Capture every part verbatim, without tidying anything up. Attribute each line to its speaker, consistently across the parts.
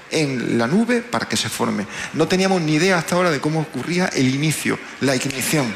Speaker 1: en la nube para que se forme. No teníamos ni idea hasta ahora de cómo ocurría el inicio, la ignición.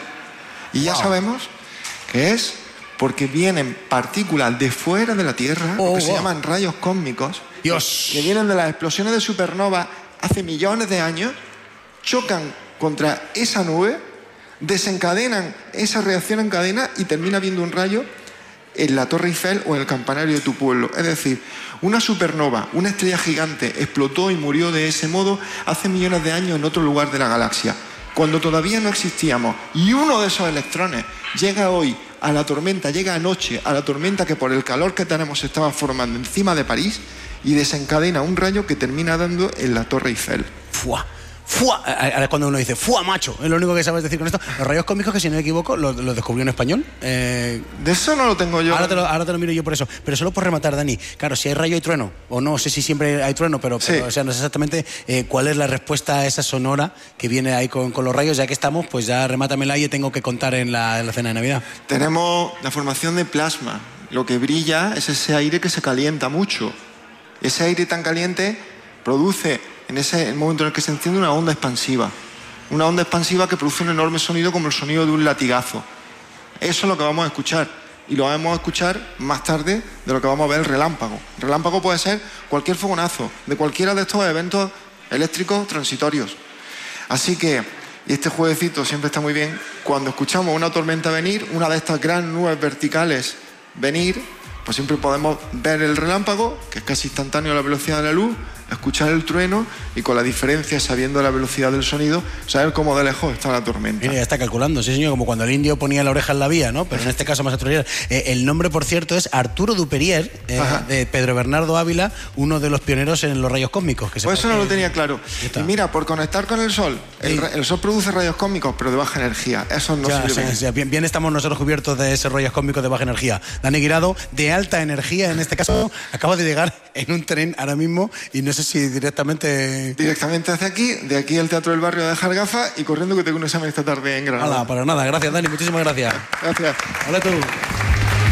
Speaker 1: Y ya wow. sabemos que es porque vienen partículas de fuera de la Tierra, oh, que wow. se llaman rayos cósmicos,
Speaker 2: Dios.
Speaker 1: que vienen de las explosiones de supernova hace millones de años, chocan contra esa nube, desencadenan esa reacción en cadena y termina viendo un rayo en la Torre Eiffel o en el campanario de tu pueblo. Es decir, una supernova, una estrella gigante, explotó y murió de ese modo hace millones de años en otro lugar de la galaxia, cuando todavía no existíamos. Y uno de esos electrones llega hoy a la tormenta, llega anoche a la tormenta que por el calor que tenemos se estaba formando encima de París y desencadena un rayo que termina dando en la Torre Eiffel.
Speaker 2: ¡Fua! ¡Fua! Ahora cuando uno dice ¡fua, macho! Es lo único que sabes decir con esto. Los rayos cósmicos, que si no me equivoco, los lo descubrió en español. Eh...
Speaker 1: De eso no lo tengo yo.
Speaker 2: Ahora te lo, ahora te lo miro yo por eso. Pero solo por rematar, Dani. Claro, si hay rayo y trueno, o no sé si siempre hay trueno, pero,
Speaker 1: sí.
Speaker 2: pero o sea, no sé exactamente eh, cuál es la respuesta a esa sonora que viene ahí con, con los rayos. Ya que estamos, pues ya remátamela y tengo que contar en la, en la cena de Navidad.
Speaker 1: Tenemos la formación de plasma. Lo que brilla es ese aire que se calienta mucho. Ese aire tan caliente produce, en ese el momento en el que se enciende, una onda expansiva. Una onda expansiva que produce un enorme sonido como el sonido de un latigazo. Eso es lo que vamos a escuchar. Y lo vamos a escuchar más tarde de lo que vamos a ver el relámpago. El relámpago puede ser cualquier fogonazo de cualquiera de estos eventos eléctricos transitorios. Así que, y este jueguecito siempre está muy bien, cuando escuchamos una tormenta venir, una de estas grandes nubes verticales venir, pues siempre podemos ver el relámpago, que es casi instantáneo a la velocidad de la luz, escuchar el trueno y con la diferencia, sabiendo la velocidad del sonido, saber cómo de lejos está la tormenta.
Speaker 2: Mira, ya está calculando, sí señor, como cuando el indio ponía la oreja en la vía, ¿no? Pero en este caso más actualidad. Eh, el nombre, por cierto, es Arturo Duperier, eh, de Pedro Bernardo Ávila, uno de los pioneros en los rayos cósmicos. Que
Speaker 1: pues eso no
Speaker 2: que...
Speaker 1: lo tenía claro. Y mira, por conectar con el Sol, el, sí. el Sol produce rayos cósmicos, pero de baja energía. Eso no
Speaker 2: ya,
Speaker 1: sirve.
Speaker 2: Sí, sí, bien, bien estamos nosotros cubiertos de esos rayos cósmicos de baja energía. Dani Guirado, de alta energía, en este caso, acaba de llegar en un tren ahora mismo y no sé si directamente...
Speaker 1: Directamente hacia aquí, de aquí al Teatro del Barrio a dejar gafas y corriendo que tengo un examen esta tarde en Granada.
Speaker 2: Hola, para nada, gracias Dani, muchísimas gracias.
Speaker 1: Gracias.
Speaker 2: Hola tú.